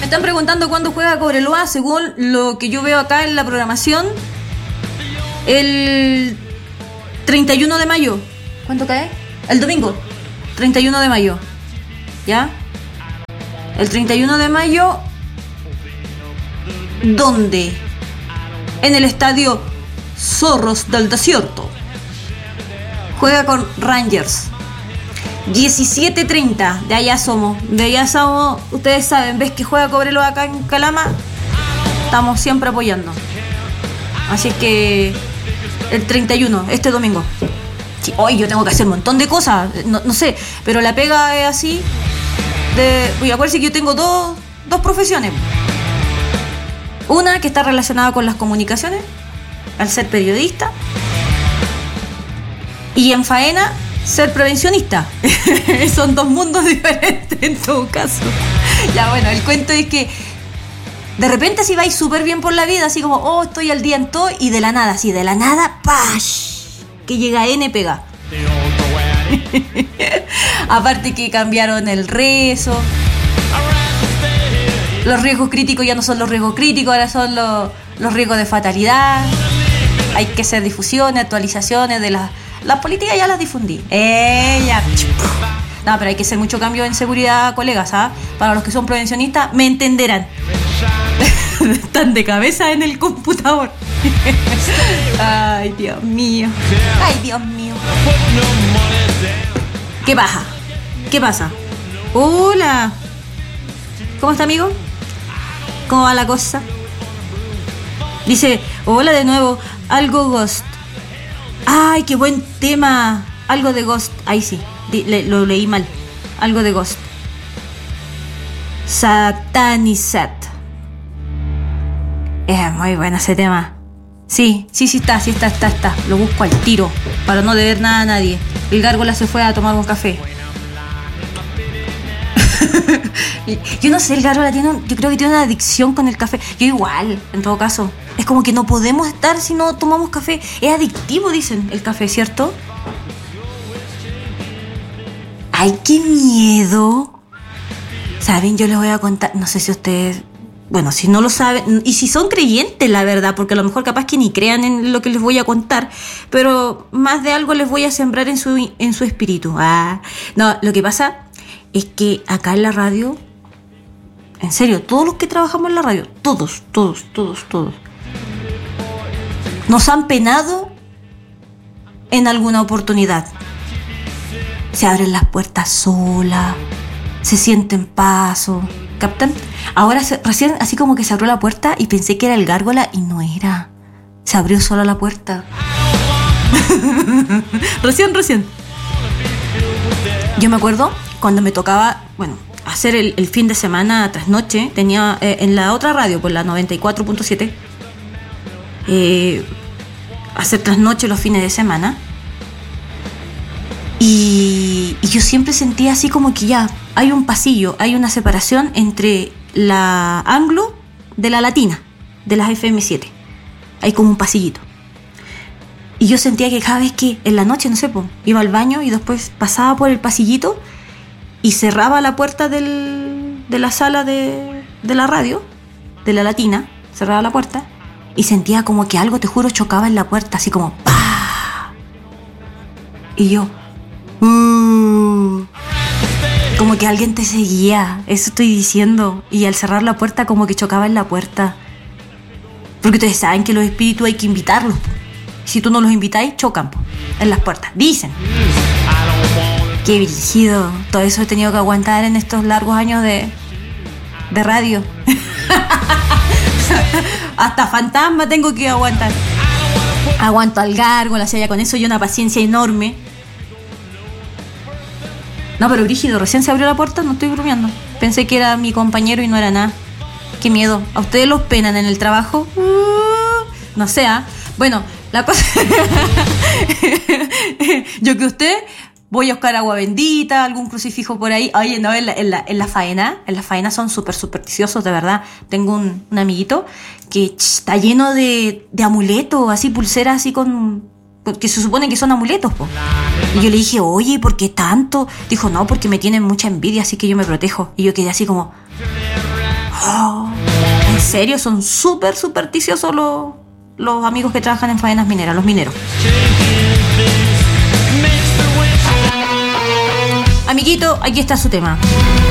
están preguntando cuándo juega Cobreloa. Según lo que yo veo acá en la programación, el 31 de mayo. ¿Cuándo cae? El domingo, 31 de mayo. ¿Ya? El 31 de mayo. ¿Dónde? En el estadio Zorros del Desierto. Juega con Rangers. 17:30. De allá somos. Ustedes saben, ves que juega Cobreloa acá en Calama. Estamos siempre apoyando. Así que el 31, este domingo. Sí, hoy yo tengo que hacer un montón de cosas. No sé, pero la pega es así. Voy a acuérdense que yo tengo dos profesiones. Una que está relacionada con las comunicaciones, al ser periodista. Y en faena, ser prevencionista. Son dos mundos diferentes en todo caso. Ya bueno, el cuento es que de repente si vais súper bien por la vida, así como, estoy al día en todo, y de la nada, ¡pash! Que llega N pega. Aparte que cambiaron el rezo. Los riesgos críticos ya no son los riesgos críticos, ahora son los riesgos de fatalidad. Hay que hacer difusiones, actualizaciones de las políticas, ya las difundí. Ya. No, pero hay que hacer mucho cambio en seguridad, colegas, ¿ah? Para los que son prevencionistas, me entenderán. Están de cabeza en el computador. Ay, Dios mío. ¿Qué pasa? Hola. ¿Cómo está, amigo? ¿Cómo va la cosa? Dice, hola de nuevo, algo Ghost. Ay, qué buen tema. Algo de Ghost. Ahí sí, lo leí mal. Algo de Ghost. Satanizat. Es muy bueno ese tema. Sí, está. Lo busco al tiro, para no deber nada a nadie. El gárgola se fue a tomar un café. Yo no sé, el gárgola yo creo que tiene una adicción con el café. Yo igual, en todo caso. Es como que no podemos estar si no tomamos café. Es adictivo, dicen, el café, ¿cierto? ¡Ay, qué miedo! ¿Saben? Yo les voy a contar, no sé si ustedes... Bueno, si no lo saben, y si son creyentes, la verdad, porque a lo mejor capaz que ni crean en lo que les voy a contar, pero más de algo les voy a sembrar en su espíritu. No, lo que pasa es que acá en la radio, en serio, todos los que trabajamos en la radio, todos, nos han penado en alguna oportunidad. Se abren las puertas solas, se sienten pasos, ¿captan? Ahora recién así como que se abrió la puerta y pensé que era el gárgola y no era. Se abrió sola la puerta. Recién. Yo me acuerdo cuando me tocaba, hacer el fin de semana trasnoche, tenía en la otra radio, por la 94.7, hacer trasnoche los fines de semana. Y yo siempre sentía así como que ya hay un pasillo, hay una separación entre la Anglo de la Latina, de las FM7. Hay como un pasillito. Y yo sentía que cada vez que en la noche, no sé, iba al baño y después pasaba por el pasillito y cerraba la puerta de la sala de la radio, de la Latina, cerraba la puerta y sentía como que algo, te juro, chocaba en la puerta, así como ¡pah! Y yo... como que alguien te seguía, eso estoy diciendo. Y al cerrar la puerta como que chocaba en la puerta. Porque ustedes saben que los espíritus hay que invitarlos. Si tú no los invitáis, chocan en las puertas, dicen. Qué brígido. Todo eso he tenido que aguantar en estos largos años de radio. Hasta fantasma tengo que aguantar. Aguanto al gárgola, ya con eso y una paciencia enorme. No, pero brígido, recién se abrió la puerta, no estoy bromeando. Pensé que era mi compañero y no era nada. Qué miedo. ¿A ustedes los penan en el trabajo? No sé, Bueno, la cosa... Yo que usted voy a buscar agua bendita, algún crucifijo por ahí. Oye, no, en la faena son súper supersticiosos, de verdad. Tengo un amiguito que está lleno de amuletos, así, pulseras así que se supone que son amuletos, po. Y yo le dije, oye, ¿por qué tanto? Dijo, no, porque me tienen mucha envidia, así que yo me protejo. Y yo quedé así como, Oh, ¿en serio? Son súper supersticiosos los amigos que trabajan en faenas mineras, los mineros. Amiguito, aquí está su tema.